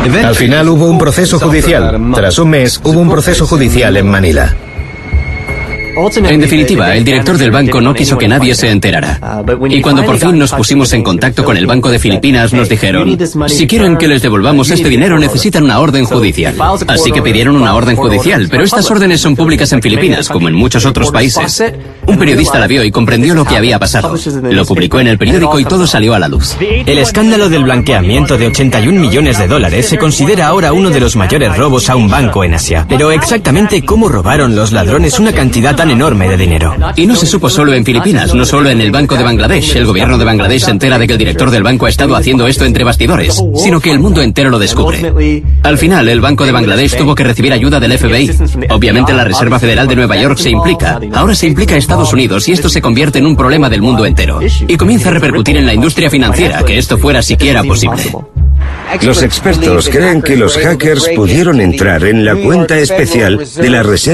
Al final hubo un proceso judicial. Tras un mes, hubo un proceso judicial en Manila. En definitiva, el director del banco no quiso que nadie se enterara. Y cuando por fin nos pusimos en contacto con el Banco de Filipinas, nos dijeron, si quieren que les devolvamos este dinero necesitan una orden judicial. Así que pidieron una orden judicial, pero estas órdenes son públicas en Filipinas, como en muchos otros países. Un periodista la vio y comprendió lo que había pasado. Lo publicó en el periódico y todo salió a la luz. El escándalo del blanqueamiento de 81 millones de dólares se considera ahora uno de los mayores robos a un banco en Asia. Pero exactamente cómo robaron los ladrones una cantidad tan enorme de dinero. Y no se supo solo en Filipinas, no solo en el Banco de Bangladesh. El gobierno de Bangladesh se entera de que el director del banco ha estado haciendo esto entre bastidores, sino que el mundo entero lo descubre. Al final, el Banco de Bangladesh tuvo que recibir ayuda del FBI. Obviamente la Reserva Federal de Nueva York se implica. Ahora se implica Estados Unidos y esto se convierte en un problema del mundo entero. Y comienza a repercutir en la industria financiera, que esto fuera siquiera posible. Los expertos creen que los hackers pudieron entrar en la cuenta especial de la Reserva